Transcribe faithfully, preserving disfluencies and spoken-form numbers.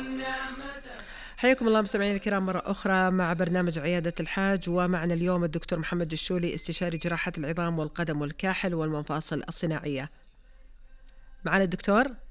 حياكم الله مستمعينا الكرام مرة أخرى مع برنامج عيادة الحاج، ومعنا اليوم الدكتور محمد الشولي، استشاري جراحة العظام والقدم والكاحل والمفاصل الصناعية. معنا الدكتور.